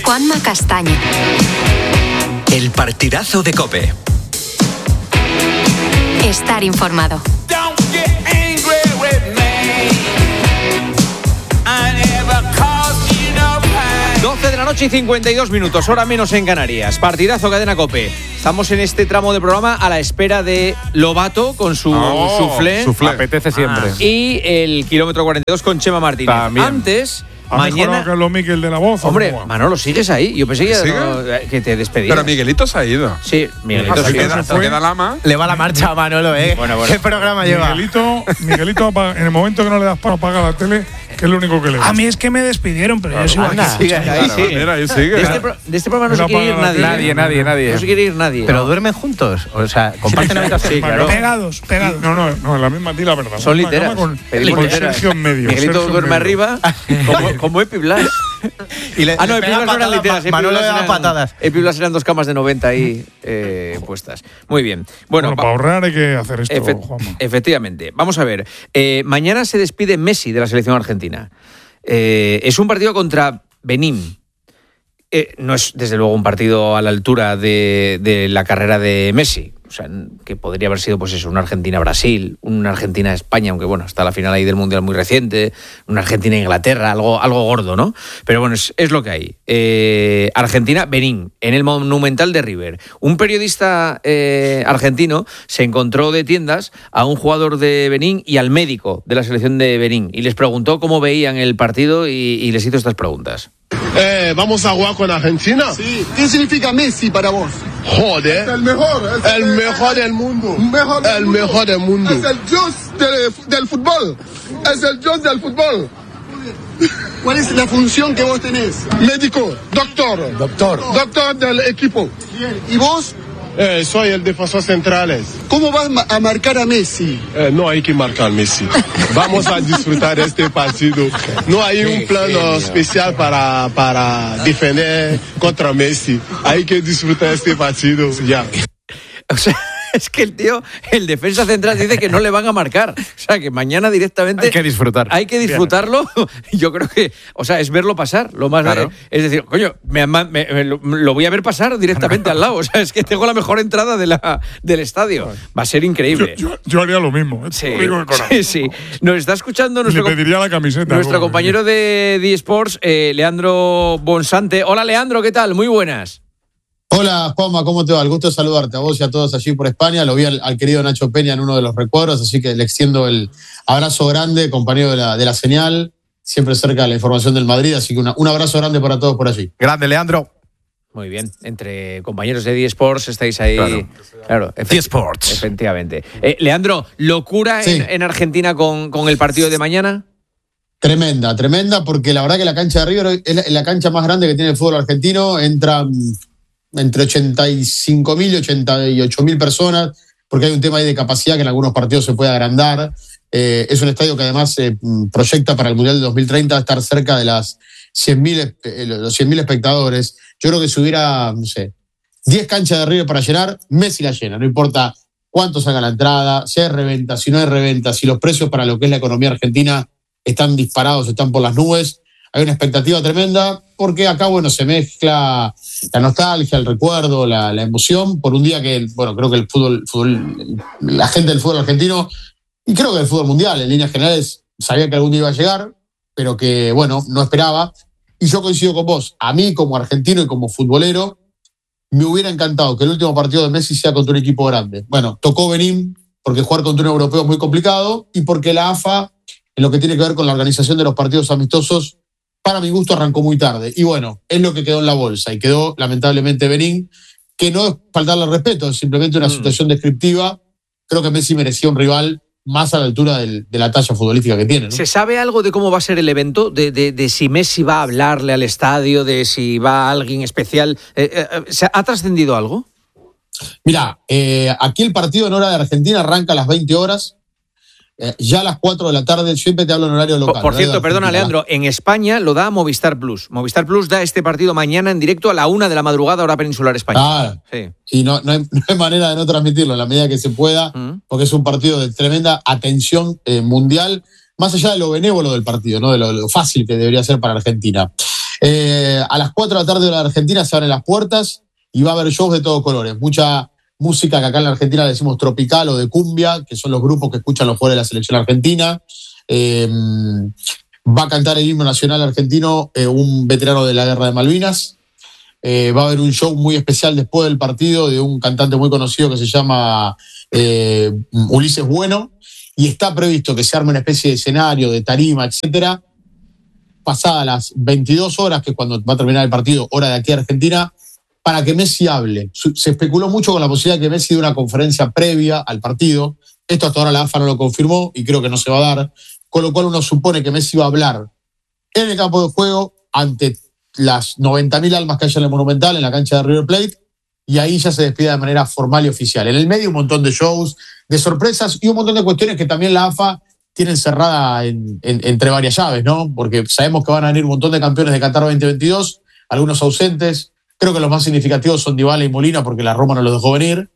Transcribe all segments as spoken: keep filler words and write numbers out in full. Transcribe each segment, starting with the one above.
Juanma Castaño. El partidazo de COPE. Estar informado. doce de la noche y cincuenta y dos minutos, hora menos en Canarias. Partidazo, cadena COPE. Estamos en este tramo de programa a la espera de Lobato con su oh, soufflé. soufflé. Apetece siempre. Ah. Y el kilómetro cuarenta y dos con Chema Martínez. También. Antes, ¿Ha mañana. Carlos Miquel de la voz? Hombre, Manolo, ¿sigues ahí? Yo pensé que, ¿Sigue? no, que te despedías. Pero Miguelito se ha ido. Sí, Miguelito Se sí. queda, se queda Lama. Le va la marcha a Manolo, ¿eh? Bueno, bueno. ¿Qué programa lleva? Miguelito, Miguelito apaga- en el momento que no le das para apagar la tele, que es lo único que le gusta. A mí es que me despidieron, pero yo sigo aquí. Anda. Sigue ahí, Claro, sí. mira, ahí De sigue. este, pro- de este programa no Él se quiere ir apaga la nadie. tele. Nadie, nadie, nadie. No se quiere ir nadie. ¿Pero No. duermen juntos? O sea, comparten habitación. Sí, claro. Pegados, pegados. No, no, no, en la misma tira, verdad. Son Una literas. cama Con, Pedimos con literas. Sergio en medio. Miguelito Sergio en duerme medio. arriba, como, como Epi Blas. Y le, Ah, no, le Epi pega Blas no eran patadas, literas. Epi Manolo Blas le da eran- patadas. Epi Blas eran dos camas de noventa ahí eh, puestas. Muy bien. Bueno, Bueno, va- para ahorrar hay que hacer esto, Efe- Juanma. efectivamente. Vamos a ver. Eh, mañana se despide Messi de la selección argentina. Eh, es un partido contra Benín. Eh, no es, desde luego, un partido a la altura de, de la carrera de Messi. O sea, que podría haber sido, pues eso, una Argentina-Brasil, una Argentina-España, aunque bueno, está la final ahí del Mundial muy reciente, una Argentina-Inglaterra, algo, algo gordo, ¿no? Pero bueno, es, es lo que hay. Eh, Argentina-Benín, en el Monumental de River. Un periodista eh, argentino se encontró de tiendas a un jugador de Benín y al médico de la selección de Benín y les preguntó cómo veían el partido y, y les hizo estas preguntas. Eh, ¿Vamos a jugar con Argentina? Sí. ¿Qué significa Messi para vos? Joder. El mejor. Es El mejor del mundo. mejor del El mundo. mejor del mundo. Es el dios del, del fútbol. Es el dios del fútbol. ¿Cuál es la función que vos tenés? Médico, doctor. Doctor. Doctor del equipo. Bien. ¿Y vos? Eh, soy el defensor central. ¿Cómo vas ma- a marcar a Messi? Eh, no hay que marcar Messi. Vamos a disfrutar este partido. No hay un plano especial para, para defender contra Messi. Hay que disfrutar este partido ya. O sea, es que el tío, el defensa central, dice que no le van a marcar. O sea, que mañana directamente. Hay que disfrutar. Hay que disfrutarlo. Yo creo que, o sea, es verlo pasar. Lo más. Claro. Es decir, coño, me, me- me- lo, lo voy a ver pasar directamente al lado. O sea, es que tengo la mejor entrada de la, del estadio. Va a ser Yo, increíble. yo, yo haría lo mismo. ¿eh? Sí, Lo digo de corazón. sí, sí. Nos está escuchando nuestro, Le pediría la camiseta. nuestro ¿no? compañero de D Sports, eh, Leandro Bonsante. Hola, Leandro, ¿qué tal? Muy buenas. Hola Juanma, ¿cómo te va? El gusto de saludarte a vos y a todos allí por España. Lo vi al, al querido Nacho Peña en uno de los recuadros, así que le extiendo el abrazo grande, compañero de la, de la señal, siempre cerca de la información del Madrid, así que una, un abrazo grande para todos por allí. Grande, Leandro. Muy bien, entre compañeros de D Sports estáis ahí. Claro. Claro, D Sports. Efectivamente. Eh, Leandro, ¿locura Sí. en, en Argentina con, con el partido de mañana? Tremenda, tremenda, porque la verdad que la cancha de River es la, es la cancha más grande que tiene el fútbol argentino. Entran entre ochenta y cinco mil y ochenta y ocho mil personas, porque hay un tema ahí de capacidad que en algunos partidos se puede agrandar. Eh, es un estadio que además se eh, proyecta para el Mundial de dos mil treinta estar cerca de las cien mil, eh, los cien mil espectadores. Yo creo que si hubiera, no sé, diez canchas de River para llenar, Messi la llena, no importa cuánto salga la entrada, si hay reventa, si no hay reventa, si los precios para lo que es la economía argentina están disparados, están por las nubes. Hay una expectativa tremenda porque acá, bueno, se mezcla la nostalgia, el recuerdo, la, la emoción por un día que, bueno, creo que el fútbol, fútbol, la gente del fútbol argentino y creo que el fútbol mundial en líneas generales sabía que algún día iba a llegar, pero que, bueno, no esperaba. Y yo coincido con vos. A mí, como argentino y como futbolero, me hubiera encantado que el último partido de Messi sea contra un equipo grande. Bueno, tocó Benín porque jugar contra un europeo es muy complicado y porque la A F A, en lo que tiene que ver con la organización de los partidos amistosos, para mi gusto arrancó muy tarde. Y bueno, es lo que quedó en la bolsa. Y quedó, lamentablemente, Benín, que no es faltarle al respeto, es simplemente una mm. situación descriptiva. Creo que Messi merecía un rival más a la altura del, de la talla futbolística que tiene, ¿no? ¿Se sabe algo de cómo va a ser el evento? De, de, de si Messi va a hablarle al estadio, de si va alguien especial. Eh, eh, ¿se ¿Ha trascendido algo? Mira, eh, aquí el partido en hora de Argentina arranca a las veinte horas. Eh, ya a las cuatro de la tarde, siempre te hablo en horario local. Por, por cierto, perdona, Leandro, en España lo da Movistar Plus. Movistar Plus da este partido mañana en directo a la una de la madrugada, hora peninsular española. Claro. Sí. Y no, no, hay, no hay manera de no transmitirlo en la medida que se pueda, mm. porque es un partido de tremenda atención eh, mundial, más allá de lo benévolo del partido, ¿no? De lo, lo fácil que debería ser para Argentina. Eh, a las cuatro de la tarde de la Argentina se abren las puertas y va a haber shows de todos colores. Mucha música que acá en la Argentina le decimos tropical o de cumbia, que son los grupos que escuchan los jugadores de la selección argentina. Eh, va a cantar el himno nacional argentino eh, un veterano de la Guerra de Malvinas. Eh, va a haber un show muy especial después del partido de un cantante muy conocido que se llama eh, Ulises Bueno, y está previsto que se arme una especie de escenario, de tarima, etcétera, pasadas las veintidós horas, que es cuando va a terminar el partido, hora de aquí a Argentina, para que Messi hable. Se especuló mucho con la posibilidad de que Messi dé una conferencia previa al partido. Esto hasta ahora la A F A no lo confirmó y creo que no se va a dar, con lo cual uno supone que Messi va a hablar en el campo de juego ante las noventa mil almas que hay en el Monumental, en la cancha de River Plate, y ahí ya se despide de manera formal y oficial. En el medio un montón de shows, de sorpresas y un montón de cuestiones que también la A F A tiene encerrada en, en, entre varias llaves, ¿no? Porque sabemos que van a venir un montón de campeones de Qatar veinte veintidós, algunos ausentes. Creo que los más significativos son Dybala y Molina, porque la Roma no los dejó venir.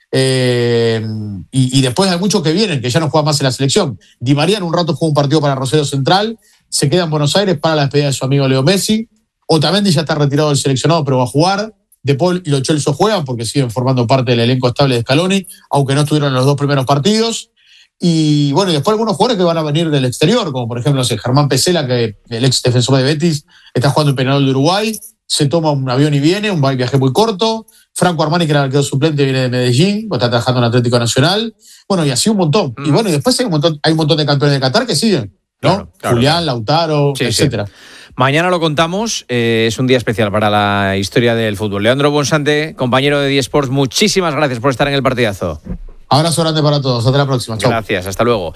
Eh, y, y después hay muchos que vienen, que ya no juegan más en la selección. Di María en un rato juega un partido para Rosario Central, se queda en Buenos Aires para la despedida de su amigo Leo Messi. Otamendi ya está retirado del seleccionado, pero va a jugar. De Paul y Lo Celso juegan porque siguen formando parte del elenco estable de Scaloni, aunque no estuvieron en los dos primeros partidos. Y bueno, y después algunos jugadores que van a venir del exterior, como por ejemplo, no sé, Germán Pesela, que el ex defensor de Betis, está jugando en Peñarol de Uruguay, se toma un avión y viene, un viaje muy corto. Franco Armani, que era el arquero suplente, viene de Medellín, está trabajando en Atlético Nacional. Bueno, y así un montón. Mm. Y bueno, y después hay un montón, hay un montón de campeones de Qatar que siguen, ¿no? Claro, claro, Julián, claro. Lautaro, Sí, etcétera. Sí. Mañana lo contamos, eh, es un día especial para la historia del fútbol. Leandro Bonsante, compañero de diESports, muchísimas gracias por estar en el partidazo. Abrazo grande para todos, hasta la próxima. Chau. Gracias, hasta luego.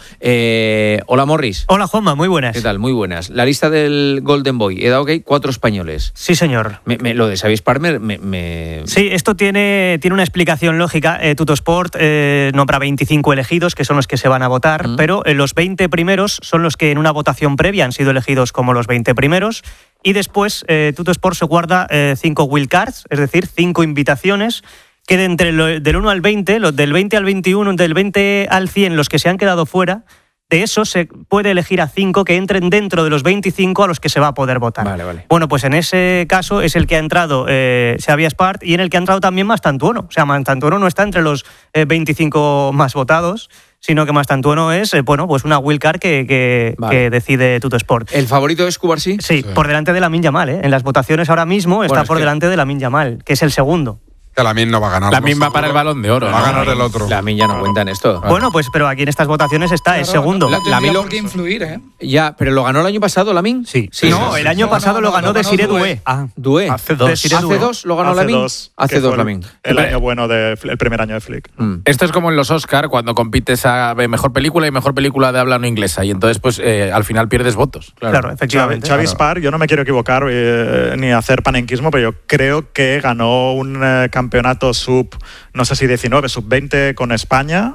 Eh, hola Morris. Hola Juanma, muy buenas. ¿Qué tal? Muy buenas. La lista del Golden Boy, he dado que cuatro españoles. Sí, señor. Me, me, lo de Xavi Parmer me, me... Sí, esto tiene, tiene una explicación lógica. Eh, Tuttosport eh, nombra veinticinco elegidos, que son los que se van a votar, mm. pero eh, los veinte primeros son los que en una votación previa han sido elegidos como los veinte primeros. Y después eh, Tuttosport se guarda eh, cinco wildcards, es decir, cinco invitaciones, que de entre lo, del uno al veinte, los del veinte al veintiuno, del veinte al cien, los que se han quedado fuera, de eso se puede elegir a cinco que entren dentro de los veinticinco a los que se va a poder votar. Vale, vale. Bueno, pues en ese caso es el que ha entrado eh, Xavi Espart y en el que ha entrado también Mastantuono. O sea, Mastantuono no está entre los eh, veinticinco más votados, sino que Mastantuono es, eh, bueno, pues una wildcard que, que, vale. que decide Tuttosport. ¿El favorito es Cubarsí? Sí, sí, por delante de Lamine Yamal, ¿eh? En las votaciones ahora mismo está bueno, por que... delante de Lamine Yamal, que es el segundo. Que Lamine no va a ganar. Lamine va para el Balón de Oro. Va ¿no? a ganar el otro. Lamine ya no cuenta en esto. Bueno, pues pero aquí en estas votaciones está el Claro, segundo. No, no Lamine por qué influir, ¿eh? Ya, pero ¿lo ganó el año pasado Lamine? Sí. sí. No, el año no, pasado no, lo ganó no, Desiré no, Doué. Ah, Doué. Hace dos. ¿Hace dos lo ganó Lamine? Hace dos Lamine. El año bueno de, el primer año de Flick. Mm. Esto es como en los Oscar cuando compites a mejor película y mejor película de habla no inglesa y entonces pues eh, al final pierdes votos. Claro, claro efectivamente. Xavi claro. Espart, yo no me quiero equivocar eh, ni hacer panenquismo, pero yo creo que ganó un eh, campeonato sub, no sé si diecinueve, sub veinte con España,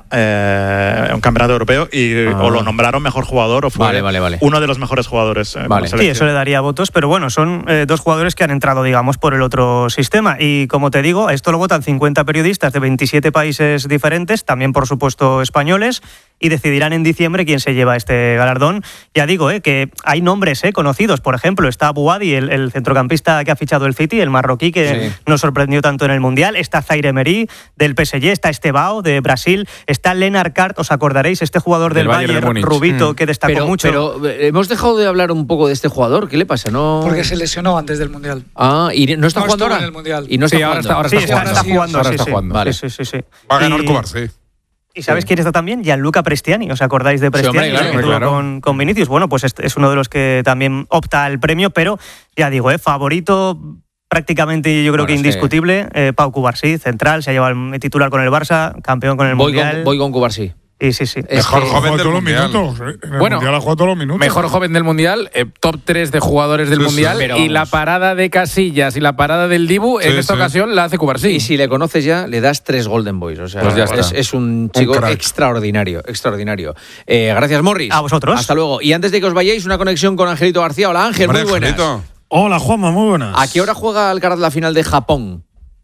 eh, un campeonato europeo, y ah. o lo nombraron mejor jugador o fue vale, vale, vale. uno de los mejores jugadores. Eh, vale. Sí, eso le daría votos, pero bueno, son eh, dos jugadores que han entrado, digamos, por el otro sistema. Y como te digo, esto lo votan cincuenta periodistas de veintisiete países diferentes, también por supuesto españoles, y decidirán en diciembre quién se lleva este galardón. Ya digo, eh, que hay nombres eh, conocidos. Por ejemplo, está Bouhaddi, el, el centrocampista que ha fichado el City, el marroquí, que sí. nos sorprendió tanto en el Mundial. Está Zaire Emery, del P S G. Está Estevao, de Brasil. Está Lennart Kart, os acordaréis, este jugador del, del Bayern, Bayern Rubito, mm. que destacó pero, mucho. Pero hemos dejado de hablar un poco de este jugador. ¿Qué le pasa? No... Porque se lesionó antes del Mundial. Ah, ¿y no está no jugando ahora? En el Mundial. Y no está sí, jugando. Ahora está, ahora sí, está, está, jugando. está jugando. Ahora Sí, está sí, jugando. Vale. Sí, sí, sí. Va a ganar y... Cubarsí. ¿Y sabes sí. quién está también? Gianluca Prestiani. ¿Os acordáis de Prestiani? Sí, hombre, claro, que estuvo claro. con, con Vinicius. Bueno, pues es uno de los que también opta al premio, pero ya digo, ¿eh? favorito prácticamente yo creo bueno, que indiscutible. Eh, Pau Cubarsí, central, se ha llevado el titular con el Barça, campeón con el voy Mundial. Con, voy con Cubarsí. Sí, sí, sí. Mejor es que joven del todos Mundial. Los minutos, ¿eh? En el bueno, Mundial ha jugado todos los minutos. Mejor joven del Mundial, eh, top tres de jugadores del sí, Mundial, sí, y la parada de Casillas y la parada del Dibu, sí, en esta sí. ocasión la hace Cubarsí. Y si le conoces ya, le das tres Golden Boys. O sea, pues ya es, es un chico un extraordinario, extraordinario. Eh, gracias, Morris. A vosotros. Hasta luego. Y antes de que os vayáis, una conexión con Angelito García. Hola, Ángel, Hombre, muy buenas. Angelito. Hola, Juanma, muy buenas. ¿A qué hora juega Alcaraz la final de Japón?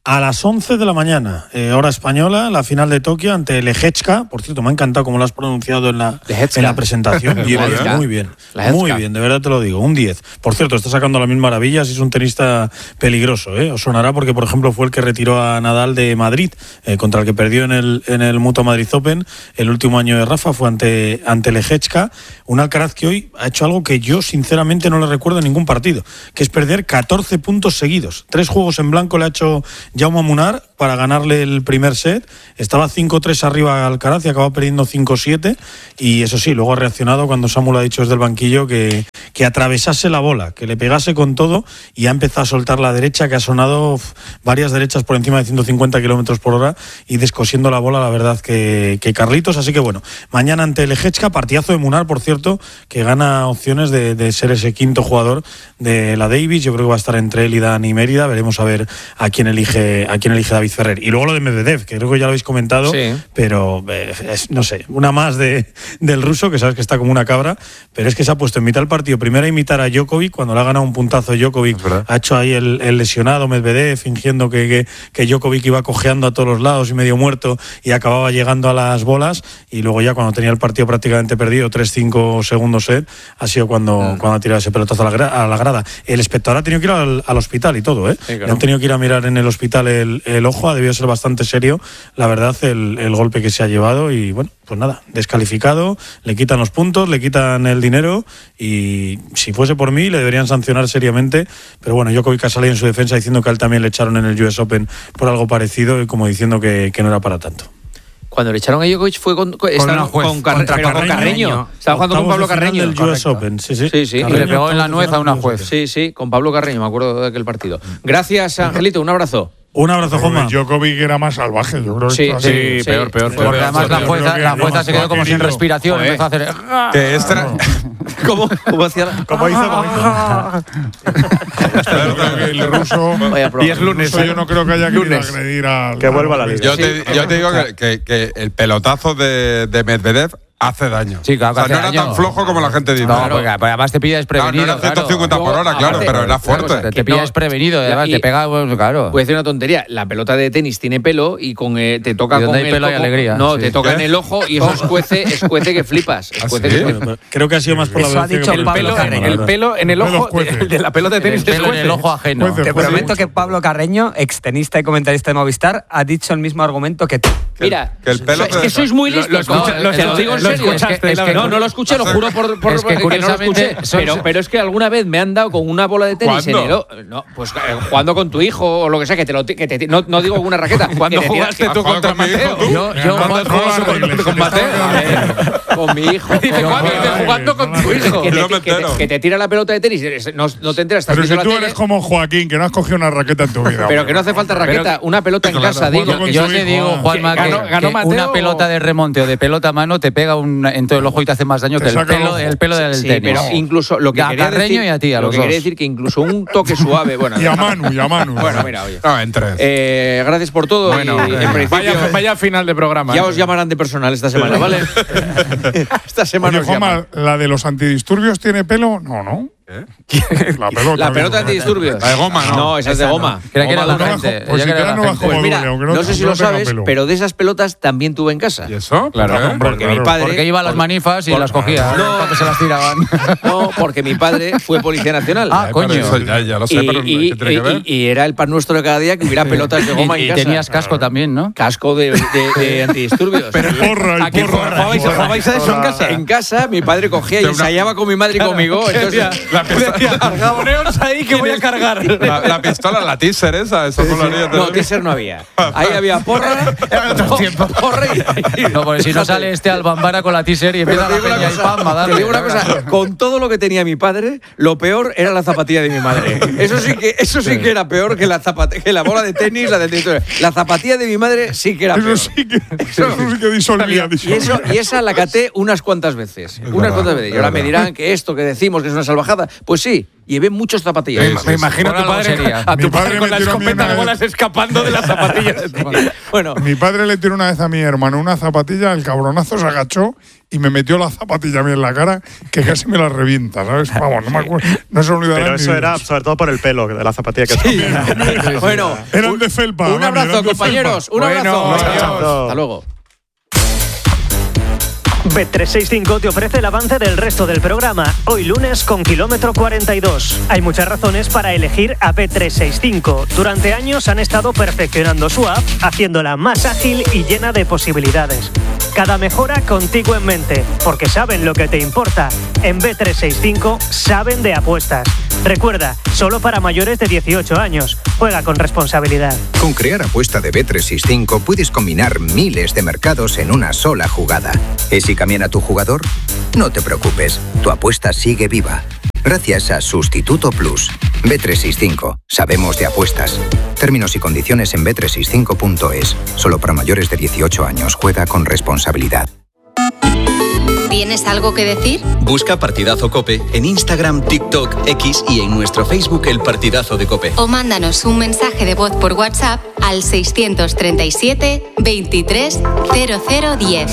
A las once de la mañana, eh, hora española, la final de Tokio ante el Leječka. Por cierto, me ha encantado como lo has pronunciado en la, en la presentación. Bien, muy bien, muy bien, de verdad te lo digo, un diez. Por cierto, está sacando las mil maravillas y es un tenista peligroso, ¿eh? Os sonará porque, por ejemplo, fue el que retiró a Nadal de Madrid, eh, contra el que perdió en el, en el Mutua Madrid Open. El último año de Rafa fue ante, ante Leječka. Un Alcaraz que hoy ha hecho algo que yo, sinceramente, no le recuerdo en ningún partido, que es perder catorce puntos seguidos. Tres juegos en blanco le ha hecho Jaume Munar para ganarle el primer set. Estaba cinco tres arriba Alcaraz y acabó perdiendo cinco siete. Y eso sí, luego ha reaccionado cuando Samuel ha dicho desde el banquillo que, que atravesase la bola, que le pegase con todo, y ha empezado a soltar la derecha, que ha sonado uf, varias derechas por encima de ciento cincuenta kilómetros por hora y descosiendo la bola, la verdad que, que Carlitos. Así que bueno, mañana ante Leječka, partidazo de Munar, por cierto, que gana opciones de, de ser ese quinto jugador de la Davis. Yo creo que va a estar entre él y Dani Mérida. Veremos a ver a quién elige a quién elige David Ferrer. Y luego lo de Medvedev, que creo que ya lo habéis comentado, sí. pero eh, es, no sé, una más de, del ruso, que sabes que está como una cabra, pero es que se ha puesto en mitad del partido primero a imitar a Djokovic, cuando le ha ganado un puntazo Djokovic, ha hecho ahí el, el lesionado Medvedev, fingiendo que, que, que Djokovic iba cojeando a todos los lados y medio muerto, y acababa llegando a las bolas, y luego ya cuando tenía el partido prácticamente perdido, tres cinco segundos set, ha sido cuando, ah. cuando ha tirado ese pelotazo a la, gra- a la grada. El espectador ha tenido que ir al, al hospital y todo, ¿eh? Sí, claro. Han tenido que ir a mirar en el hospital el, el ojo, ha debido ser bastante serio, la verdad, el, el golpe que se ha llevado. Y bueno, pues nada, descalificado, le quitan los puntos, le quitan el dinero, y si fuese por mí le deberían sancionar seriamente. Pero bueno, Djokovic ha salido en su defensa diciendo que a él también le echaron en el U S Open por algo parecido, y como diciendo que, que no era para tanto. Cuando le echaron a Djokovic fue con, con, con, una juez, con, Carre- Carreño. con Carreño. Estaba jugando con Pablo Carreño. Del U S Open, sí, sí. sí, sí. Y le pegó en la nuez a una juez. Sí, sí, con Pablo Carreño, me acuerdo de aquel partido. Gracias, Angelito, un abrazo. Un abrazo, Juanma. Djokovic era más salvaje, yo creo. Sí, que sí, sí, peor, peor. Porque además la jueza, la jueza se quedó como sin respiración, Joder. empezó a hacer... Que extra... ¿Cómo? ¿Cómo hacía? Como hizo, como hizo. El ruso. Y es lunes. Yo no creo que haya querido agredir al. Que vuelva a la liga. Yo te, yo te digo que, que, que el pelotazo de, de Medvedev hace daño. Sí, claro, o sea, que no hace era daño. tan flojo como la gente dice. No, Claro. porque además te pilla desprevenido. No, no era ciento cincuenta claro. por hora, claro, Aparte, pero era fuerte. Te, te pilla No, desprevenido, además y- te pega, bueno, claro. Voy a decir una tontería. La pelota de tenis tiene pelo y con eh, te toca Y donde con hay el pelo hay coco- alegría. No, Sí. te toca ¿Qué? en el ojo y eso escuece, escuece que flipas. Escuece ¿sí? que flipas. Bueno, creo que ha sido más por la Eso ha velocidad dicho que por El Pablo pelo, Carreño. el pelo en el Pelos ojo cuece. de, de la pelota de tenis El te pelo en escuece. el ojo ajeno. Jueces, Te jueces. prometo que Pablo Carreño, extenista y comentarista de Movistar, ha dicho el mismo argumento que tú. Mira, que el pelo es te- que sois muy listos. Lo- lo escucha- No, lo- te lo digo en lo serio. escuchaste, Es que- la no, verdad. no lo escuché, lo juro por, por Es que que no lo curiosamente escuché. son- Pero, pero es que alguna vez me han dado con una bola de tenis en ¿Cuándo? el ojo. No, pues eh, jugando con tu hijo o lo que sea, que te lo ti- que te, no, no digo con una raqueta. ¿Cuándo que te tiras- jugaste tú ¿Has jugado contra con mi hijo, Mateo? tú? Yo, Mira, yo no Juan, te juegas con- la iglesia, con te Mateo. Eh, con mi hijo. Dice, Con- ¿cuándo? no, Dice, no, jugando no, con no, tu hijo. que, No te, me que, te, entero. que te tira la pelota de tenis, no, no te enteras. estás Pero si viendo tú la eres tele, como Joaquín, que no has cogido una raqueta en tu vida. pero que no hace falta raqueta, una pelota en Claro, casa, jugando digo. con que Yo su te hijo, digo, ah. Juanma, que, Ganó- ganó que Mateo una o- pelota de remonte o de pelota a mano te pega un, en todo el ojo y te hace más daño Te que el saca el pelo, ojo. el pelo del Sí, tenis. pero incluso lo que A quería Carreño decir, y a ti, a lo los que dos. quería decir que incluso un toque suave, bueno, Y a Manu, y a Manu. bueno, mira, oye. No, en tres. Eh, gracias por todo. Bueno, y, en principio, vaya, vaya final de programa. ya ¿eh? os llamarán de personal esta semana, ¿vale? esta semana Oye, os llaman. Juanma, ¿la de los antidisturbios tiene pelo? No, no. La pelota. La pelota digo. antidisturbios. La de goma, ¿no? No, esa es de goma. Creía que era Goma la dura. gente. Pues Ya si que era te la no vas gente. como Pues mira, duele, aunque no no te- sé si no lo tenga sabes, pelo. pero de esas pelotas también tuve en casa. ¿Y eso? Claro, ¿Por qué? hombre, Porque claro. mi padre. Porque iba a las manifas y por- las cogía No. cuando se las tiraban. No, porque mi padre fue policía nacional. Ah, Pero coño. eso ya, ya lo sé, y, pero y- ¿qué tiene que ver? y- y era el pan nuestro de cada día que hubiera pelotas de goma Y, en y casa. tenías casco también, ¿no? Casco de, de- de antidisturbios. Pero porra, y ¿A qué porra. jugabais, porra. jugabais a eso en casa? En casa mi padre cogía y De una- ensayaba con mi madre y conmigo. Entonces, La pistola, Poneos ahí que voy a cargar. la, la pistola, la teaser esa, eso no lo haría. no, teaser no había. Ahí había porra. otro tiempo. Porra y, No, porque si no sale este Albambara con la teaser y Pero empieza te la digo una peña y cosa, pam, a te darle. digo una cosa, con todo lo que tenía mi padre, lo peor era la zapatilla de mi madre. Eso sí que, eso sí que era peor que la zapatilla, que la bola de tenis, la de tenis. La zapatilla de mi madre sí que era peor. Eso sí que, eso sí que disolvía, Y, disolvía. eso, y esa la caté unas cuantas veces. Unas verdad, cuantas veces. Y es ahora me verdad. dirán que esto que decimos que es una salvajada. Pues sí, llevé muchas zapatillas. Sí, Me, sí, me sí. imagino a Por tu algo padre, sería. a Mi tu padre padre con me la tiró a mí escopeta una de vez. bolas escapando de las zapatillas. Bueno, Mi padre le tiró una vez a mi hermano una zapatilla, el cabronazo se agachó y me metió la zapatilla a mí en la cara que casi me la revienta, ¿sabes? Vamos, no me acuerdo, no se olvidará. Pero eso ni... era sobre todo por el pelo de la zapatilla que sí. Bueno, eran de felpa. Un abrazo, compañeros, un abrazo. Bueno, hasta luego. Bet trescientos sesenta y cinco te ofrece el avance del resto del programa. Hoy lunes con kilómetro cuarenta y dos. Hay muchas razones para elegir a Bet trescientos sesenta y cinco. Durante años han estado perfeccionando su app, haciéndola más ágil y llena de posibilidades. Cada mejora contigo en mente, porque saben lo que te importa. En Bet trescientos sesenta y cinco saben de apuestas. Recuerda, solo para mayores de dieciocho años. Juega con responsabilidad. Con Crear Apuesta de Bet trescientos sesenta y cinco puedes combinar miles de mercados en una sola jugada. ¿Y si cambian a tu jugador? No te preocupes, tu apuesta sigue viva. Gracias a Sustituto Plus. Bet trescientos sesenta y cinco. Sabemos de apuestas. Términos y condiciones en bet trescientos sesenta y cinco punto es. Solo para mayores de dieciocho años. Juega con responsabilidad. ¿Tienes algo que decir? Busca Partidazo COPE en Instagram, TikTok, X y en nuestro Facebook El Partidazo de COPE. O mándanos un mensaje de voz por WhatsApp al seiscientos treinta y siete, veintitrés, cero cero diez.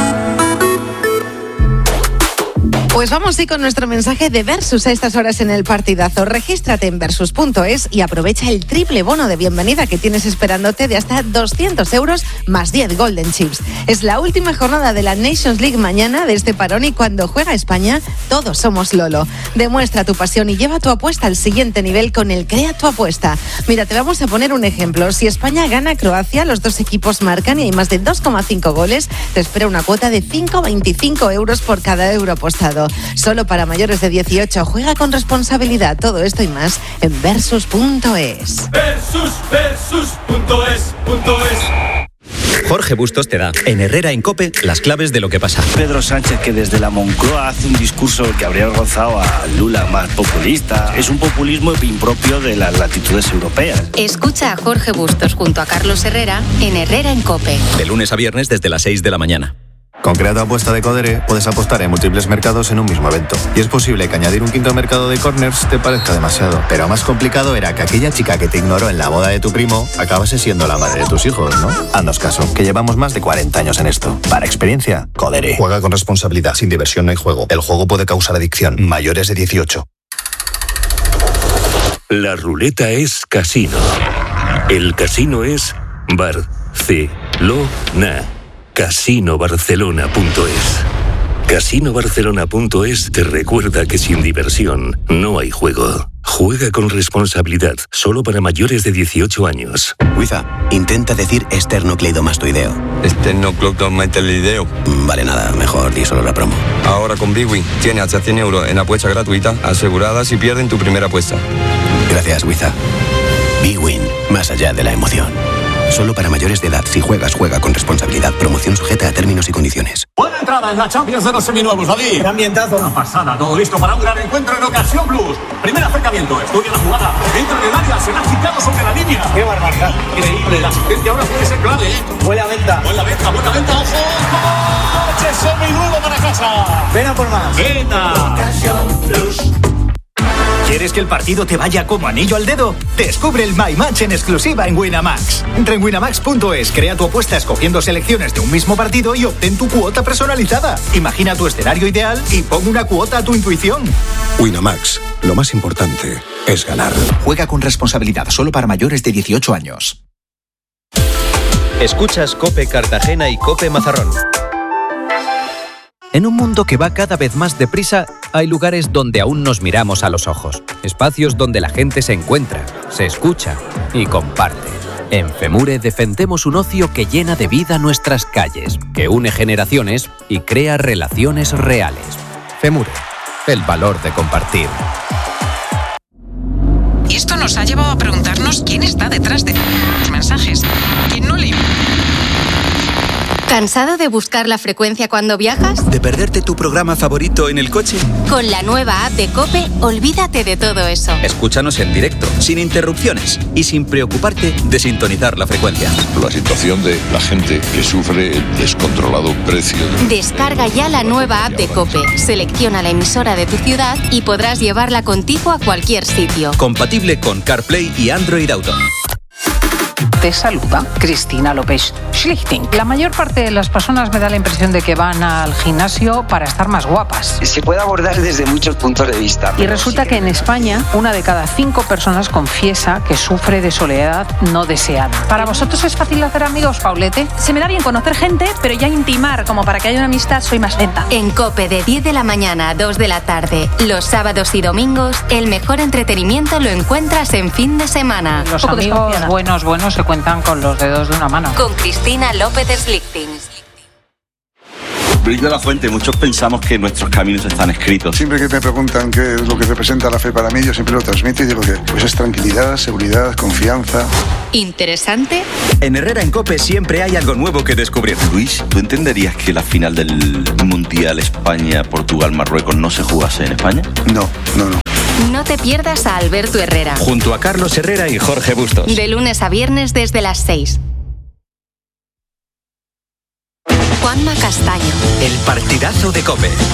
Pues vamos sí con nuestro mensaje de Versus a estas horas en el Partidazo. Regístrate en versus punto es y aprovecha el triple bono de bienvenida que tienes esperándote de hasta doscientos euros más diez Golden Chips. Es la última jornada de la Nations League mañana de este parón y cuando juega España, todos somos Lolo. Demuestra tu pasión y lleva tu apuesta al siguiente nivel con el Crea tu Apuesta. Mira, te vamos a poner un ejemplo. Si España gana a Croacia, los dos equipos marcan y hay más de dos coma cinco goles, te espera una cuota de cinco coma veinticinco euros por cada euro apostado. Solo para mayores de dieciocho. Juega con responsabilidad. Todo esto y más en versus punto es. Versus, versus punto es, punto es. Jorge Bustos te da, en Herrera en COPE, las claves de lo que pasa. Pedro Sánchez, que desde la Moncloa hace un discurso que habría avergonzado a Lula, más populista. Es un populismo impropio de las latitudes europeas. Escucha a Jorge Bustos junto a Carlos Herrera en Herrera en COPE. De lunes a viernes desde las seis de la mañana. Con Crea tu Apuesta de Codere puedes apostar en múltiples mercados en un mismo evento. Y es posible que añadir un quinto mercado de corners te parezca demasiado. Pero más complicado era que aquella chica que te ignoró en la boda de tu primo acabase siendo la madre de tus hijos, ¿no? Haznos caso, que llevamos más de cuarenta años en esto. Para experiencia, Codere. Juega con responsabilidad. Sin diversión no hay juego. El juego puede causar adicción. Mayores de dieciocho. La ruleta es casino. El casino es Barcelona. casino barcelona punto es. casino barcelona punto es te recuerda que sin diversión no hay juego. Juega con responsabilidad, solo para mayores de dieciocho años. Wiza, intenta decir esternocleidomastoideo. Esternocleidomastoideo. Vale, nada, mejor di solo la promo. Ahora con Bwin tiene hasta cien euros en apuesta gratuita asegurada si pierden tu primera apuesta. Gracias, Wiza. Bwin, más allá de la emoción. Solo para mayores de edad. Si juegas, juega con responsabilidad. Promoción sujeta a términos y condiciones. Buena entrada en la Champions de los seminuevos, David. Gran ambientazo. Una pasada. Todo listo para un gran encuentro en Ocasión Plus. Primer acercamiento. Estudia la jugada. Entra en el área. Se la ha quitado sobre la línea. ¡Qué barbaridad! Increíble. La asistencia ahora puede ser clave, ¿eh? Buena venta. Buena venta. Buena venta. ¡Ojo! ¡Coche seminuevo para casa! Ven a por más. Venta. Ocasión Plus. ¿Quieres que el partido te vaya como anillo al dedo? Descubre el My Match en exclusiva en Winamax. Entra en winamax punto es, crea tu apuesta escogiendo selecciones de un mismo partido y obtén tu cuota personalizada. Imagina tu escenario ideal y pon una cuota a tu intuición. Winamax, lo más importante es ganar. Juega con responsabilidad, solo para mayores de dieciocho años. Escuchas COPE Cartagena y COPE Mazarrón. En un mundo que va cada vez más deprisa, hay lugares donde aún nos miramos a los ojos. Espacios donde la gente se encuentra, se escucha y comparte. En FEMURE defendemos un ocio que llena de vida nuestras calles, que une generaciones y crea relaciones reales. FEMURE, el valor de compartir. Y esto nos ha llevado a preguntarnos quién está detrás de los mensajes. ¿Quién no le... ¿Cansado de buscar la frecuencia cuando viajas? ¿De perderte tu programa favorito en el coche? Con la nueva app de COPE, olvídate de todo eso. Escúchanos en directo, sin interrupciones y sin preocuparte de sintonizar la frecuencia. La situación de la gente que sufre el descontrolado precio. De... Descarga ya la nueva app de COPE, selecciona la emisora de tu ciudad y podrás llevarla contigo a cualquier sitio. Compatible con CarPlay y Android Auto. Te saluda Cristina López. Schlichting. La mayor parte de las personas me da la impresión de que van al gimnasio para estar más guapas. Se puede abordar desde muchos puntos de vista. Y resulta que en España, una de cada cinco personas confiesa que sufre de soledad no deseada. ¿Para vosotros es fácil hacer amigos, Paulete? Se me da bien conocer gente, pero ya intimar, como para que haya una amistad, soy más lenta. En COPE de diez de la mañana a dos de la tarde, los sábados y domingos, el mejor entretenimiento lo encuentras en fin de semana. Los amigos buenos, buenos se cuentan con los dedos de una mano. Con Cristina López Slichting. Luis de la Fuente, muchos pensamos que nuestros caminos están escritos. Siempre que me preguntan qué es lo que representa la fe para mí, yo siempre lo transmito y digo que pues es tranquilidad, seguridad, confianza. ¿Interesante? En Herrera en COPE siempre hay algo nuevo que descubrir. Luis, ¿tú entenderías que la final del Mundial España-Portugal-Marruecos no se jugase en España? No, no, no. No te pierdas a Alberto Herrera. Junto a Carlos Herrera y Jorge Bustos. De lunes a viernes desde las seis. Juanma Castaño. El partidazo de COPE.